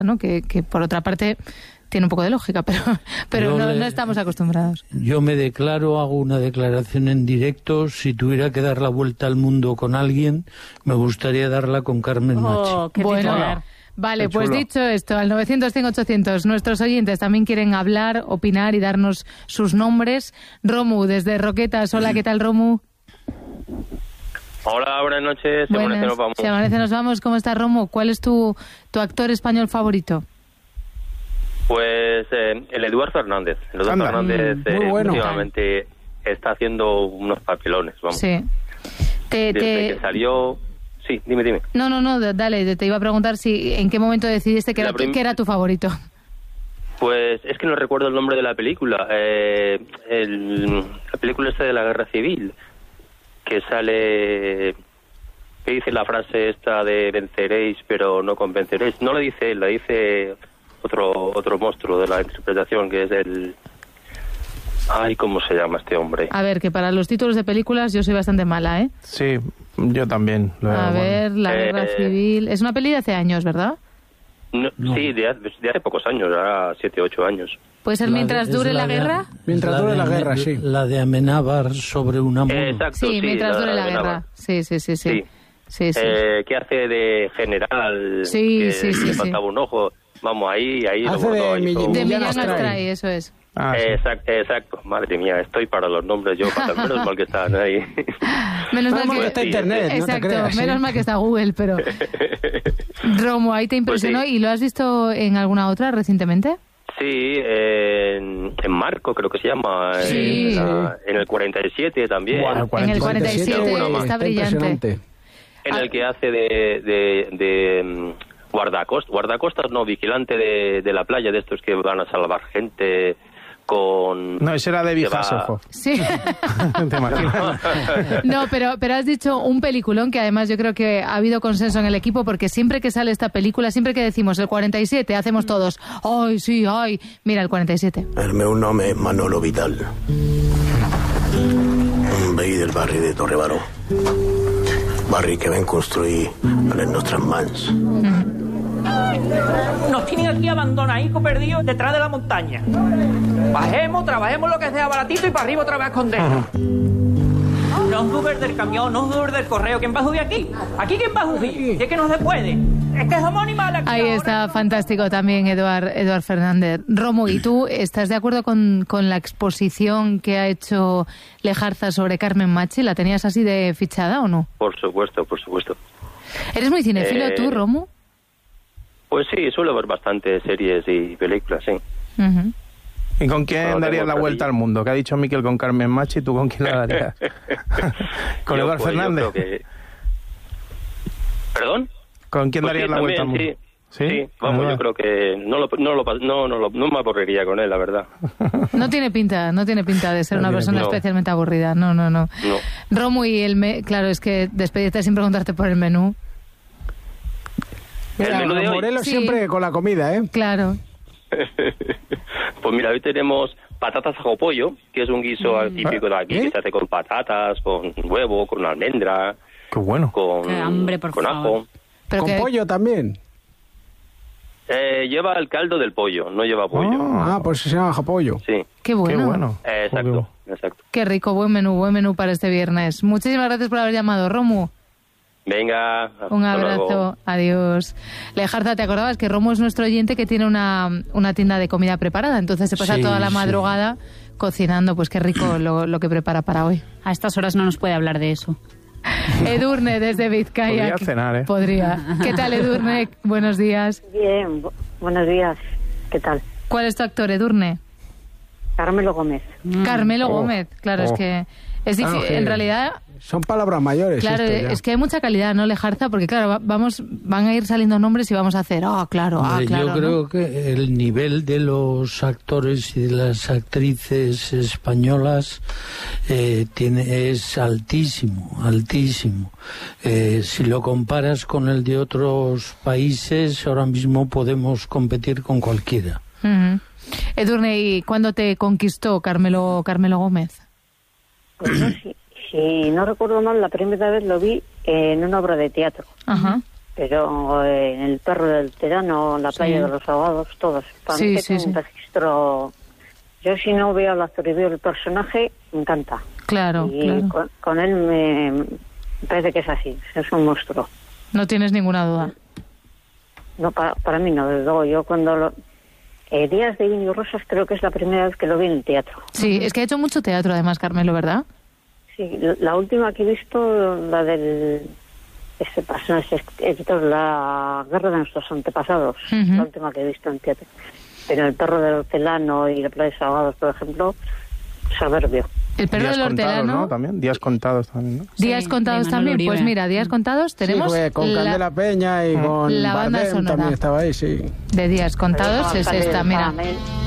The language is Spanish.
¿no? Que por otra parte tiene un poco de lógica, pero no estamos acostumbrados. Yo me declaro, hago una declaración en directo. Si tuviera que dar la vuelta al mundo con alguien, me gustaría darla con Carmen Machi. Qué titular. Vale, pues dicho esto, al 900-100-800, nuestros oyentes también quieren hablar, opinar y darnos sus nombres. Romu, desde Roquetas. Hola, ¿qué tal, Romu? Hola, buenas noches. Se amanece, nos vamos. Se amanece, nos vamos. ¿Cómo estás, Romu? ¿Cuál es tu actor español favorito? Pues el Eduard Fernández. El Eduard Fernández últimamente está haciendo unos papelones, vamos. Sí. Desde que salió... Sí, dime. No, dale, te iba a preguntar en qué momento decidiste que era tu favorito. Pues es que no recuerdo el nombre de la película. La película esta de la Guerra Civil, que sale... que dice la frase esta de venceréis, pero no convenceréis. No lo dice él, la dice otro monstruo de la interpretación, que es el... Ay, ¿cómo se llama este hombre? A ver, que para los títulos de películas yo soy bastante mala, ¿eh? Sí, yo también. La Guerra Civil... Es una peli de hace años, ¿verdad? No. Sí, de hace pocos años, ahora 7, 8 años. ¿Puede ser Mientras dure la guerra? Mientras dure la guerra, sí. La de Amenábar sobre una mono. Exacto, sí, Mientras dure la guerra. Sí. Que hace de general, que le faltaba un ojo. Vamos, ahí hace lo de Millán Astray, eso es. Exacto. Madre mía, estoy para los nombres yo, menos mal que están ahí. Menos mal que está internet, exacto, no te creas, menos mal que está Google, pero... Romo, ahí te impresionó. Pues sí. ¿Y lo has visto en alguna otra recientemente? Sí, en Marco creo que se llama, sí. En el 47 también. En el 47 está brillante. En el que hace de guardacostas, no, vigilante de la playa, de estos que van a salvar gente con... No, ese era David Hasselhoff. Sí. ¿Te imaginas? No, pero has dicho un peliculón que además yo creo que ha habido consenso en el equipo, porque siempre que sale esta película, siempre que decimos el 47, hacemos todos, ¡ay, sí, ay! Mira, el 47. El meu nom és Manolo Vital. Un veí del barri de Torrebaró. Barri que vam construir a les nostres mans. Nos tienen aquí abandonaditos, perdidos detrás de la montaña. Bajemos, trabajemos lo que sea baratito y para arriba otra vez a esconder. No es Uber del camión, no es Uber del correo. ¿Quién va a subir aquí? ¿Aquí quién va a subir? Si es que no se puede. Es que somos animales aquí. Ahí ahora. Está fantástico también Eduard Fernández. Romu, ¿y tú estás de acuerdo con la exposición que ha hecho Lejarza sobre Carmen Machi? ¿La tenías así de fichada o no? Por supuesto. ¿Eres muy cinéfilo tú, Romu? Pues sí, suelo ver bastantes series y películas, sí. Uh-huh. ¿Y con quién darías la vuelta al mundo? ¿Qué ha dicho Miquel con Carmen Machi? ¿Tú con quién la darías? ¿Con Eduard Fernández? Yo creo que... ¿Perdón? ¿Con quién darías la vuelta al mundo? Sí, vamos, yo creo que no me aburriría con él, la verdad. No tiene pinta de ser una persona especialmente aburrida. No. Romu, y claro, es que despedirte sin preguntarte por el menú. El menú de hoy. Morelos siempre con la comida, ¿eh? Claro. Pues mira, hoy tenemos patatas ajo pollo, que es un guiso típico de aquí, que se hace con patatas, con huevo, con almendra. Qué bueno. Qué hambre, por con favor. ajo. ¿Con pollo también? Lleva el caldo del pollo, no lleva pollo. Pues se llama ajo pollo. Sí. Qué bueno. Exacto. Qué rico, buen menú para este viernes. Muchísimas gracias por haber llamado, Romu. Venga, un abrazo, luego. Adiós. Lejarza, ¿te acordabas que Romu es nuestro oyente que tiene una tienda de comida preparada? Entonces se pasa toda la madrugada cocinando. Pues qué rico lo que prepara para hoy. A estas horas no nos puede hablar de eso. Edurne, desde Vizcaya. Podría cenar, ¿eh? Podría. ¿Qué tal, Edurne? Buenos días. Bien, buenos días. ¿Qué tal? ¿Cuál es tu actor, Edurne? Carmelo Gómez. Carmelo Gómez, claro, es que es difícil. En realidad... Son palabras mayores. Claro, es que hay mucha calidad, ¿no, Lejarza? Porque claro, van a ir saliendo nombres y vamos a hacer, claro. Yo creo que el nivel de los actores y de las actrices españolas es altísimo. Si lo comparas con el de otros países, ahora mismo podemos competir con cualquiera. Uh-huh. Edurne, ¿y cuándo te conquistó Carmelo Gómez? Pues no, si no recuerdo mal, la primera vez lo vi en una obra de teatro. Ajá. pero en El perro del Terano, La playa de los ahogados, todos. Para mí que tiene un registro... Yo si no veo al actor y veo el personaje, me encanta. Claro, y claro. Con él me parece que es así, es un monstruo. No tienes ninguna duda. No, para mí no, desde luego. Yo cuando Días de Vino y Rosas creo que es la primera vez que lo vi en el teatro. Sí, es que ha hecho mucho teatro además, Carmelo, ¿verdad? Sí, la última que he visto, la del... La guerra de nuestros antepasados, la última que he visto en teatro. Pero El perro del hortelano y La playa de los ahogados, por ejemplo, soberbio. El perro Días del hortelano... contados, ¿no? También. Días contados también, ¿no? Días contados también. Uribe. Pues mira, Días contados tenemos... Sí, con Candela Peña y con la banda Bardem sonora. también estaba ahí, sí. De Días contados es esta, mira.